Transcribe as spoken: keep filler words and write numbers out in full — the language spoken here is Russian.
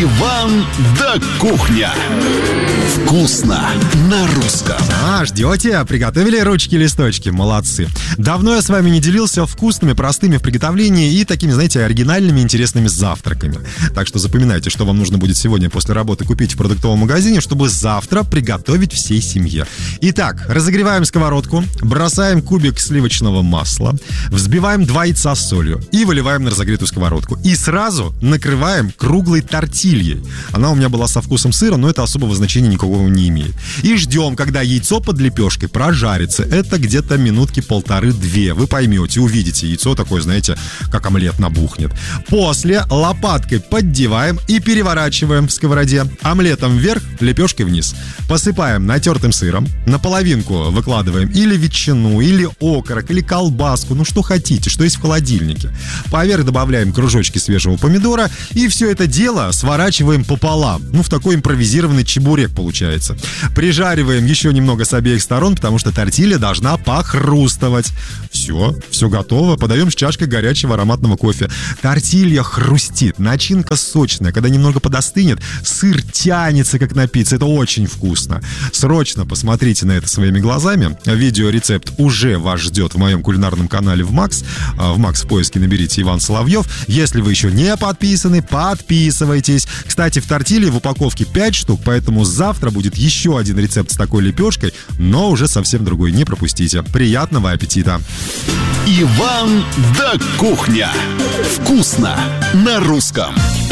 Иван да кухня. Вкусно на русском. А, ждете? Приготовили ручки-листочки? Молодцы. Давно я с вами не делился вкусными, простыми в приготовлении и такими, знаете, оригинальными, интересными завтраками. Так что запоминайте, что вам нужно будет сегодня после работы купить в продуктовом магазине, чтобы завтра приготовить всей семье. Итак, разогреваем сковородку, бросаем кубик сливочного масла, взбиваем два яйца с солью и выливаем на разогретую сковородку. И сразу накрываем круглой тортильей. Она у меня была со вкусом сыра, но это особого значения никакого не имеет. И ждем, когда яйцо под лепешкой прожарится. Это где-то минутки полторы-две. Вы поймете, увидите, яйцо такое, знаете, как омлет набухнет. После лопаткой поддеваем и переворачиваем в сковороде. Омлетом вверх, лепешкой вниз. Посыпаем натертым сыром. На половинку выкладываем или ветчину, или окорок, или колбаску. Ну, что хотите, что есть в холодильнике. Поверх добавляем кружочки свежего помидора. И все это дело сворачиваем пополам. Ну, в такой импровизированный чебурек получается. Прижариваем еще немного с обеих сторон, потому что тортилья должна похрустывать. Все, все готово. Подаем с чашкой горячего ароматного кофе. Тортилья хрустит, начинка сочная. Когда немного подостынет, сыр тянется, как напиться. Это очень вкусно. Срочно посмотрите на это своими глазами. Видеорецепт уже вас ждет в моем кулинарном канале в Макс. В Макс в поиске наберите Иван Соловьев. Если вы еще не подписаны, подписывайтесь. Кстати, в тортилье в упаковке пять штук, поэтому завтра будет еще один рецепт с такой лепешкой, но уже совсем другой. Не пропустите. Приятного аппетита! Иван да кухня. Вкусно на русском.